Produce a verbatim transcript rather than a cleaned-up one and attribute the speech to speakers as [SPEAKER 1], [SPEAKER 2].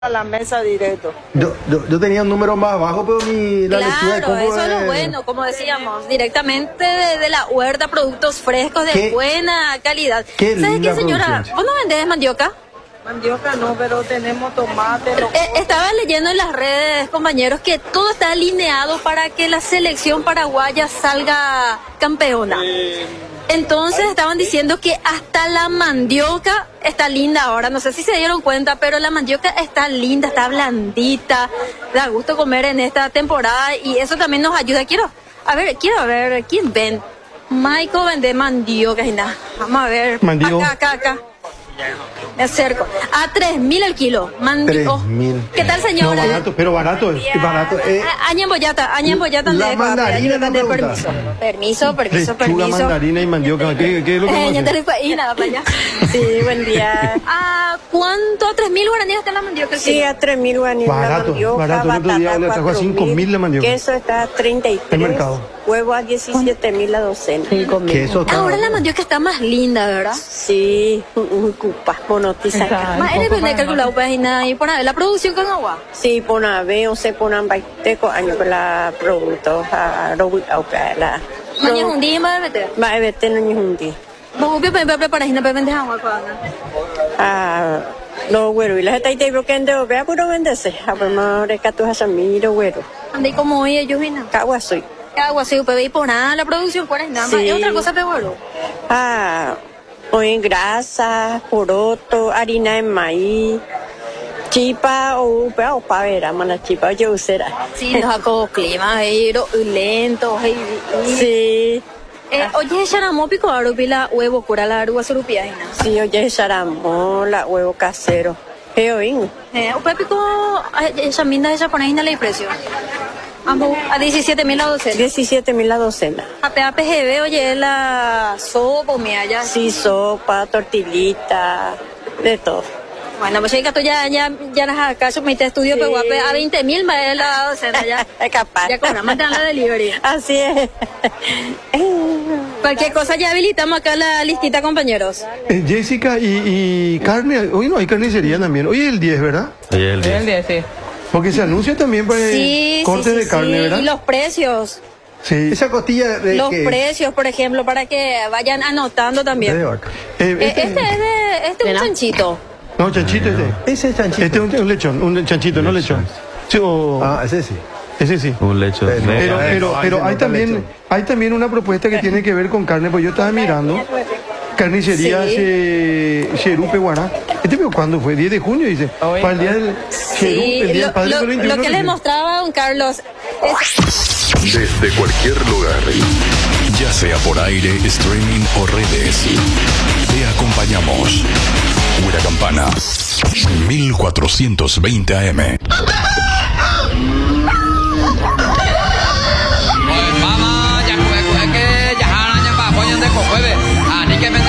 [SPEAKER 1] a la mesa directo.
[SPEAKER 2] Yo, yo, yo tenía un número más bajo, pero mi la lectura de
[SPEAKER 3] Claro,
[SPEAKER 2] combo
[SPEAKER 3] eso es lo
[SPEAKER 2] es-
[SPEAKER 3] bueno, como decíamos, directamente de, de la huerta, productos frescos de
[SPEAKER 2] Qué-
[SPEAKER 3] buena calidad.
[SPEAKER 2] qué
[SPEAKER 3] ¿Sabes
[SPEAKER 2] linda
[SPEAKER 3] qué, señora?
[SPEAKER 2] producción.
[SPEAKER 3] ¿Vos no vendés mandioca?
[SPEAKER 1] Mandioca no, pero tenemos tomate, lo-
[SPEAKER 3] Eh, estaba leyendo en las redes, compañeros, que todo está alineado para que la selección paraguaya salga campeona. Entonces estaban diciendo que hasta la mandioca está linda ahora. No sé si se dieron cuenta, pero la mandioca está linda, está blandita. Da gusto comer en esta temporada y eso también nos ayuda. Quiero, a ver, quiero ver quién ven. Michael vende mandioca y nada. Vamos a ver.
[SPEAKER 2] Mandio.
[SPEAKER 3] Acá, acá, acá. Me acerco. A tres mil el kilo. Mandio.
[SPEAKER 2] Tres mil.
[SPEAKER 3] ¿Qué tal,
[SPEAKER 2] No,
[SPEAKER 3] señora?
[SPEAKER 2] barato, pero barato es, es barato. Eh,
[SPEAKER 3] Ah, Aña en bollata, aña en bollata.
[SPEAKER 2] La
[SPEAKER 3] de-
[SPEAKER 2] mandarina
[SPEAKER 3] de- de-
[SPEAKER 2] no pregunta.
[SPEAKER 3] permiso. Permiso, permiso,
[SPEAKER 2] lechuga,
[SPEAKER 3] permiso.
[SPEAKER 2] mandarina y mandioca. ¿Qué, qué es lo que
[SPEAKER 3] Eh,
[SPEAKER 2] vamos a
[SPEAKER 3] ya te
[SPEAKER 2] hacer?
[SPEAKER 3] rico ahí, nada para allá.
[SPEAKER 4] Sí, buen día.
[SPEAKER 3] ¿A cuánto? ¿A tres mil guaraníes está la mandioca? el
[SPEAKER 4] Sí,
[SPEAKER 3] kilo?
[SPEAKER 4] a tres mil guaraníes la
[SPEAKER 2] Barato,
[SPEAKER 4] mandioca,
[SPEAKER 2] barato. El otro día
[SPEAKER 4] batata
[SPEAKER 2] le trajo a
[SPEAKER 4] cuatro
[SPEAKER 2] cinco mil la mandioca.
[SPEAKER 4] Queso está a treinta y tres.
[SPEAKER 2] El mercado.
[SPEAKER 4] Huevo a diecisiete mil la docena.
[SPEAKER 2] Queso está-
[SPEAKER 3] Ahora la mandioca está más linda, ¿verdad?
[SPEAKER 4] Sí, un cupa, monotiza.
[SPEAKER 3] Más eres vender calculado pues y nada. Y por ver la producción con agua.
[SPEAKER 4] Sí, pona ve, o se ponan baiteco año con la producto, a robot au la.
[SPEAKER 3] Mañana un día más de meter.
[SPEAKER 4] Va a ver, no es un día.
[SPEAKER 3] Vamos a preparar y no vender agua para
[SPEAKER 4] Ah, lo güero y la gente te veo que ande o vea puro venderse. A ver, más de que tú has a mí lo güero.
[SPEAKER 3] Andé como hoy ellos y nada.
[SPEAKER 4] Cagua soy.
[SPEAKER 3] Agua, sí, pero y por nada la producción, ¿cuál es nada más?
[SPEAKER 4] Sí.
[SPEAKER 3] Es otra cosa peor.
[SPEAKER 4] Ah, hoy grasa, poroto, harina de maíz, chipa o pea o pavera, mana chipa yo usera.
[SPEAKER 3] Sí, nos hago clima, pero lento. Hey,
[SPEAKER 4] Sí,
[SPEAKER 3] eh, oye, Sharamó pico arupila huevo cura la arua surupia y nada.
[SPEAKER 4] sí, oye, charamola, huevo casero. Heoín,
[SPEAKER 3] Eh, usted pico esa minda de japonés y no le precio. Ambos a diecisiete mil la docena.
[SPEAKER 4] diecisiete mil la docena.
[SPEAKER 3] A P A P G B, oye, la sopa, me allá.
[SPEAKER 4] Sí, sopa, tortillita, de todo.
[SPEAKER 3] Bueno, pues ahí que tú ya, ya, ya nas acá, yo me estudio,
[SPEAKER 4] Sí.
[SPEAKER 3] pero a veinte mil más de la docena ya.
[SPEAKER 4] Es capaz.
[SPEAKER 3] Ya cobramos la delivery.
[SPEAKER 4] Así es.
[SPEAKER 3] Cualquier cosa ya habilitamos acá la listita, compañeros.
[SPEAKER 2] Eh, Jessica y, y carne. Hoy no hay carnicería también. Hoy es el diez, ¿verdad?
[SPEAKER 5] Oye, el
[SPEAKER 1] el día, sí.
[SPEAKER 2] Porque se anuncia también para
[SPEAKER 3] Sí,
[SPEAKER 2] cortes
[SPEAKER 3] sí, sí,
[SPEAKER 2] de carne,
[SPEAKER 3] sí.
[SPEAKER 2] ¿verdad?
[SPEAKER 3] Y los precios.
[SPEAKER 2] Sí. Esa costilla de
[SPEAKER 3] Los
[SPEAKER 2] que-
[SPEAKER 3] precios, por ejemplo, para que vayan anotando también.
[SPEAKER 2] de vaca. Eh,
[SPEAKER 3] Eh,
[SPEAKER 2] este,
[SPEAKER 3] este es de, este es un chanchito.
[SPEAKER 2] No, chanchito este.
[SPEAKER 6] Ese es chanchito.
[SPEAKER 2] Este es un, un lechón, un chanchito, no lechón. Sí, o-
[SPEAKER 6] Ah, ese sí.
[SPEAKER 2] ese sí.
[SPEAKER 5] Un lecho.
[SPEAKER 6] Pero-
[SPEAKER 5] de-
[SPEAKER 2] Pero,
[SPEAKER 6] Eh,
[SPEAKER 2] pero,
[SPEAKER 6] no,
[SPEAKER 2] pero
[SPEAKER 6] ahí se
[SPEAKER 2] hay
[SPEAKER 6] nota
[SPEAKER 2] también,
[SPEAKER 6] leche.
[SPEAKER 2] hay también una propuesta que tiene que ver con carne, pues yo estaba mirando. Carnicería
[SPEAKER 3] Sí.
[SPEAKER 2] eh, Cherupe Guará. ¿Este pero cuándo fue? diez de junio, dice.
[SPEAKER 1] Hoy.
[SPEAKER 2] Para el día del Cherupe,
[SPEAKER 3] Sí,
[SPEAKER 2] el día
[SPEAKER 3] lo,
[SPEAKER 2] del padre
[SPEAKER 3] lo-
[SPEAKER 2] fue el
[SPEAKER 3] lo
[SPEAKER 2] veintiuno
[SPEAKER 3] que
[SPEAKER 2] de
[SPEAKER 3] les
[SPEAKER 2] junio.
[SPEAKER 3] mostraba don Carlos es
[SPEAKER 7] Desde cualquier lugar, ya sea por aire, streaming o redes, te acompañamos. Huira Campana, mil cuatrocientos veinte A M.